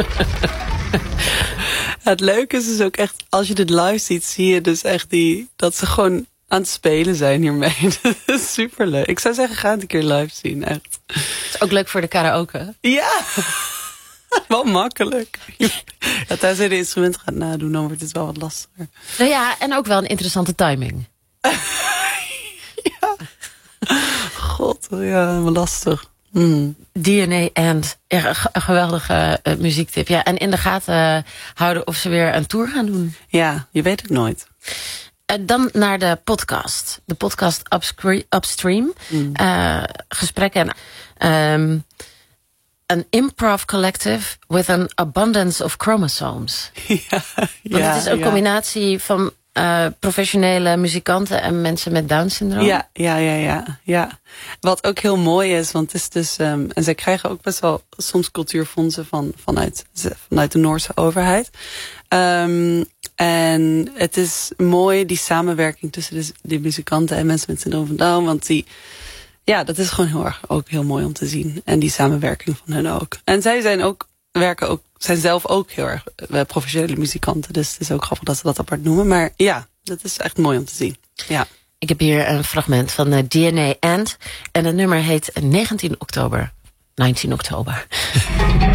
Het leuke is dus ook echt, als je dit live ziet, zie je dus echt dat ze gewoon aan het spelen zijn hiermee. Dat is superleuk. Ik zou zeggen, ga het een keer live zien, echt. Het is ook leuk voor de karaoke. Ja, wel makkelijk. Ja, tenzij je de instrumenten gaat nadoen, dan wordt het wel wat lastiger. Nou ja, en ook wel een interessante timing. Ja. God, ja, lastig. DNA and een geweldige muziektip. Ja, en in de gaten houden of ze weer een tour gaan doen. Ja, je weet het nooit. Dan naar de podcast. De podcast Upstream. Gesprekken. An improv collective with an abundance of chromosomes. Ja, want het is een combinatie van professionele muzikanten en mensen met Down-syndroom. Ja. Wat ook heel mooi is, want het is dus... en zij krijgen ook best wel soms cultuurfondsen vanuit de Noorse overheid. En het is mooi, die samenwerking tussen die muzikanten en mensen met syndroom van Down. Want dat is gewoon ook heel mooi om te zien. En die samenwerking van hen ook. En zij zijn zelf ook heel erg professionele muzikanten. Dus het is ook grappig dat ze dat apart noemen. Maar ja, dat is echt mooi om te zien. Ja. Ik heb hier een fragment van DNA and. En het nummer heet 19 oktober.